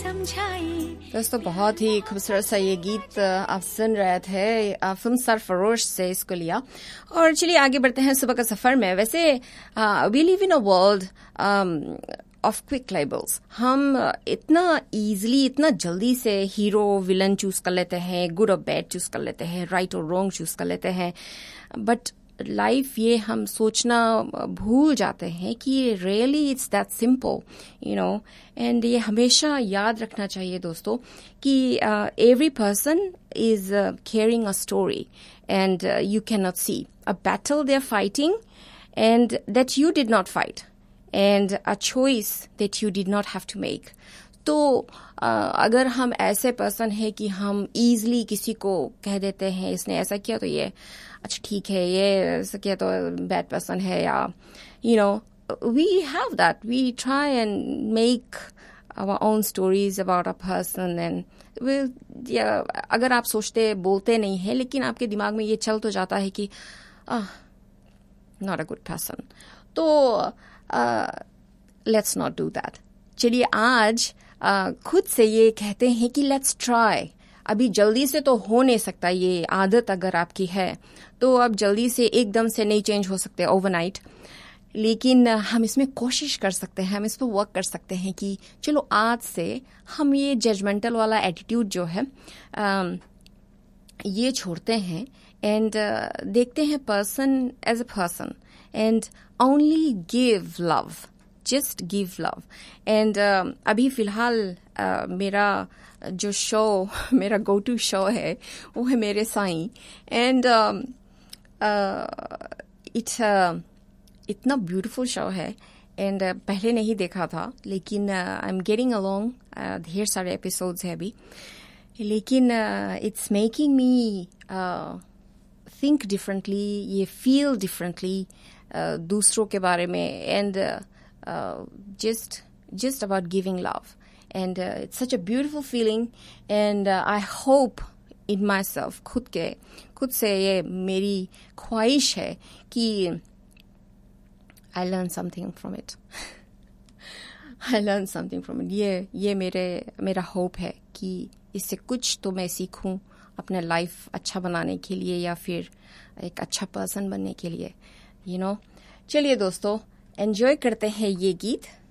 समझाए। दोस्तों बहुत ही खूबसूरत सा ये गीत आप सुन रहे थे, फिल्म सरफरोश से इसको लिया। और चलिए आगे बढ़ते हैं सुबह का सफर में। वैसे we live in a world of quick labels. हम इतना इजीली, इतना जल्दी से हीरो विलन चूज कर लेते हैं, गुड और बैड चूज कर लेते हैं, राइट और रॉन्ग चूज कर लेते हैं। बट लाइफ ये हम सोचना भूल जाते हैं कि really it's that simple, you know. And ये हमेशा याद रखना चाहिए दोस्तों कि every person is carrying a story and you can not C a battle they are fighting and that you did not fight and a choice that you did not have to make. तो अगर हम ऐसे person है कि हम easily किसी को कह देते हैं इसने ऐसा किया तो ये अच्छा ठीक है, ये ऐसा किया तो बैड पर्सन है, या you know we have that, we try and make our own stories about a person. And अगर आप सोचते बोलते नहीं है लेकिन आपके दिमाग में ये चल तो जाता है कि नॉट अ गुड पर्सन, तो लेट्स नॉट डू दैट। चलिए आज खुद से ये कहते हैं कि लेट्स ट्राई। अभी जल्दी से तो हो नहीं सकता, ये आदत अगर आपकी है तो अब जल्दी से एकदम से नहीं चेंज हो सकते ओवरनाइट, लेकिन हम इसमें कोशिश कर सकते हैं, हम इस पर वर्क कर सकते हैं कि चलो आज से हम ये जजमेंटल वाला एटीट्यूड जो है ये छोड़ते हैं एंड देखते हैं person as a person and only give love, just give love. And अभी फिलहाल मेरा जो शो, मेरा गो टू शो है वो है मेरे साईं। एंड इट्स इतना ब्यूटीफुल शो है एंड पहले नहीं देखा था लेकिन आई एम गेटिंग अलोंग, ढेर सारे एपिसोड्स है अभी, लेकिन it's making me think differently, ये फील डिफरेंटली दूसरों के बारे में and just about giving love. And it's such a beautiful feeling and I hope in myself, खुद से ये मेरी ख्वाहिश है कि I learn something from it. I learn something from it. ये मेरा hope है कि इससे कुछ तो मैं सीखूं अपने लाइफ अच्छा बनाने के लिए या फिर एक अच्छा पर्सन बनने के लिए, you know. चलिए दोस्तों एंजॉय करते हैं ये गीत